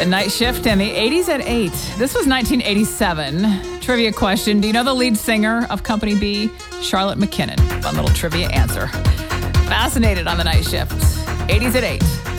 The Night Shift and the 80s at 8. This was 1987. Trivia question. Do you know the lead singer of Company B? Charlotte McKinnon. Fun little trivia answer. Fascinated on The Night Shift. 80s at 8.